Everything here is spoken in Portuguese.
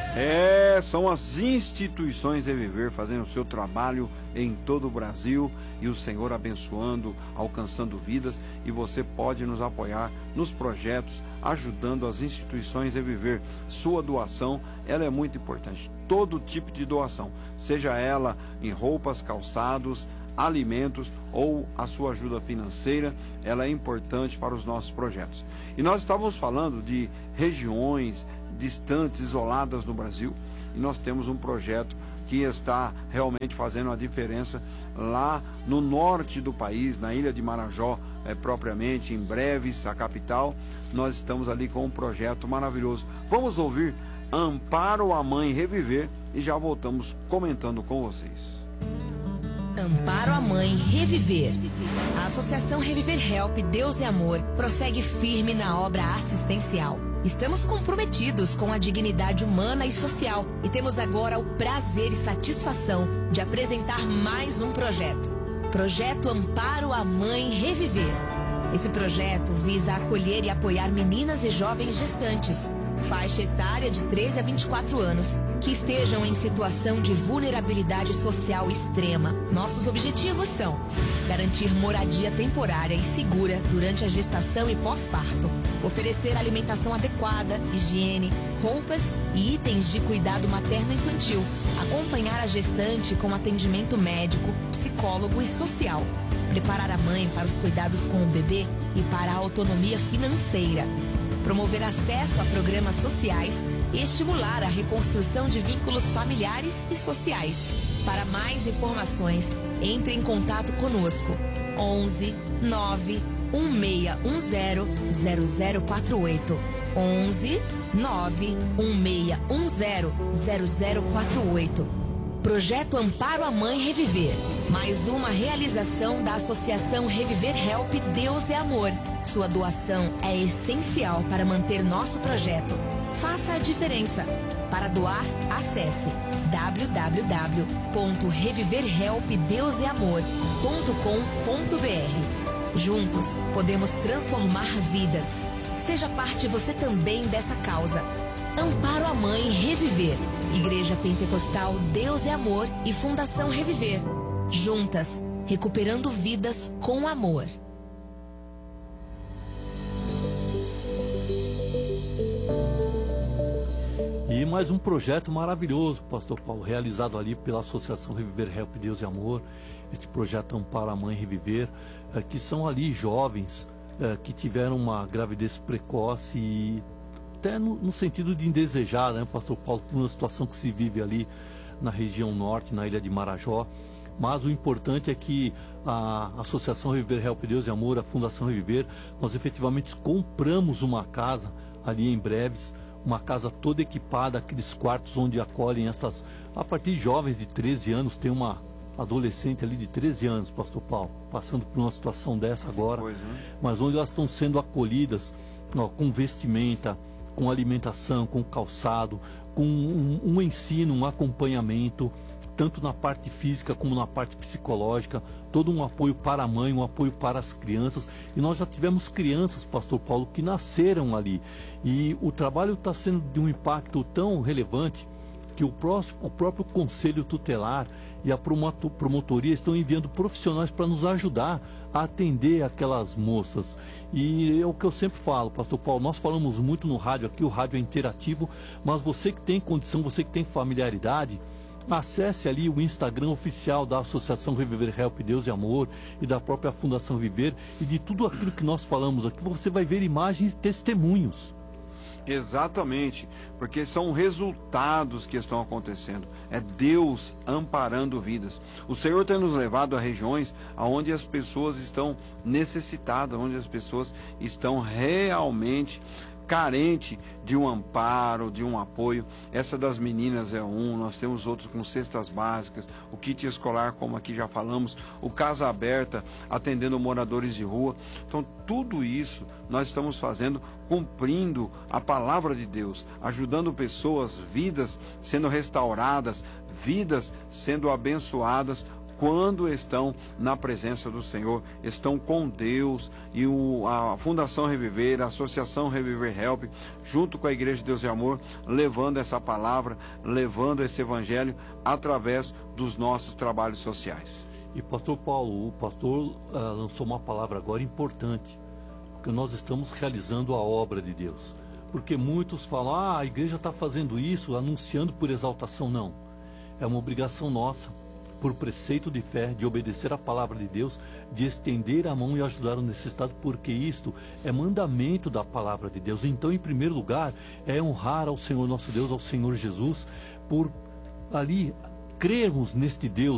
São as instituições Reviver fazendo o seu trabalho em todo o Brasil e o Senhor abençoando, alcançando vidas, e você pode nos apoiar nos projetos, ajudando as instituições Reviver. Sua doação, ela é muito importante, todo tipo de doação, seja ela em roupas, calçados, alimentos ou a sua ajuda financeira, ela é importante para os nossos projetos. E nós estávamos falando de regiões distantes, isoladas no Brasil, e nós temos um projeto que está realmente fazendo a diferença lá no norte do país, na ilha de Marajó, propriamente, em Breves, a capital. Nós estamos ali com um projeto maravilhoso. Vamos ouvir Amparo a Mãe Reviver e já voltamos comentando com vocês. Amparo a Mãe Reviver. A Associação Reviver Help Deus é Amor prossegue firme na obra assistencial. Estamos comprometidos com a dignidade humana e social e temos agora o prazer e satisfação de apresentar mais um projeto. Projeto Amparo a Mãe Reviver. Esse projeto visa acolher e apoiar meninas e jovens gestantes, faixa etária de 13 a 24 anos, que estejam em situação de vulnerabilidade social extrema. Nossos objetivos são garantir moradia temporária e segura durante a gestação e pós-parto, oferecer alimentação adequada, higiene, roupas e itens de cuidado materno-infantil, acompanhar a gestante com atendimento médico, psicólogo e social, preparar a mãe para os cuidados com o bebê e para a autonomia financeira, promover acesso a programas sociais e estimular a reconstrução de vínculos familiares e sociais. Para mais informações, entre em contato conosco. 11 9 1610 0048. 11 9 1610 0048. Projeto Amparo a Mãe Reviver. Mais uma realização da Associação Reviver Help Deus é Amor. Sua doação é essencial para manter nosso projeto. Faça a diferença. Para doar, acesse www.reviverhelpdeuseamor.com.br. Juntos, podemos transformar vidas. Seja parte você também dessa causa. Amparo a Mãe Reviver. Igreja Pentecostal Deus é Amor e Fundação Reviver. Juntas, recuperando vidas com amor. E mais um projeto maravilhoso, Pastor Paulo, realizado ali pela Associação Reviver Help Deus e Amor. Este projeto Amparo a Mãe Reviver, que são ali jovens que tiveram uma gravidez precoce e até no sentido de indesejar, né, Pastor Paulo, por uma situação que se vive ali na região norte, na ilha de Marajó. Mas o importante é que a Associação Reviver Help Deus e Amor, a Fundação Reviver, nós efetivamente compramos uma casa ali em Breves, uma casa toda equipada, aqueles quartos onde acolhem essas, a partir de jovens de 13 anos, tem uma adolescente ali de 13 anos, Pastor Paulo, passando por uma situação dessa agora, mas onde elas estão sendo acolhidas com vestimenta, com alimentação, com calçado, com um ensino, um acompanhamento, tanto na parte física como na parte psicológica, todo um apoio para a mãe, um apoio para as crianças. E nós já tivemos crianças, Pastor Paulo, que nasceram ali. E o trabalho está sendo de um impacto tão relevante que o próprio Conselho Tutelar e a promotoria estão enviando profissionais para nos ajudar a atender aquelas moças. E é o que eu sempre falo, Pastor Paulo, nós falamos muito no rádio aqui, o rádio é interativo, mas você que tem condição, você que tem familiaridade, acesse ali o Instagram oficial da Associação Reviver Help Deus e Amor e da própria Fundação Viver, e de tudo aquilo que nós falamos aqui, você vai ver imagens e testemunhos. Exatamente, porque são resultados que estão acontecendo. É Deus amparando vidas. O Senhor tem nos levado a regiões onde as pessoas estão necessitadas, onde as pessoas estão realmente carente de um amparo, de um apoio. Essa das meninas é nós temos outros com cestas básicas, o kit escolar, como aqui já falamos, o Casa Aberta, atendendo moradores de rua. Então, tudo isso nós estamos fazendo, cumprindo a palavra de Deus, ajudando pessoas, vidas sendo restauradas, vidas sendo abençoadas quando estão na presença do Senhor, estão com Deus, e a Fundação Reviver, a Associação Reviver Help, junto com a Igreja de Deus e Amor, levando essa palavra, levando esse evangelho através dos nossos trabalhos sociais. E pastor Paulo, o pastor lançou uma palavra agora importante, porque nós estamos realizando a obra de Deus. Porque muitos falam, a igreja está fazendo isso, anunciando por exaltação. Não, é uma obrigação nossa, por preceito de fé, de obedecer a palavra de Deus, de estender a mão e ajudar o necessitado, porque isto é mandamento da palavra de Deus. Então, em primeiro lugar, é honrar ao Senhor nosso Deus, ao Senhor Jesus, por ali crermos neste Deus,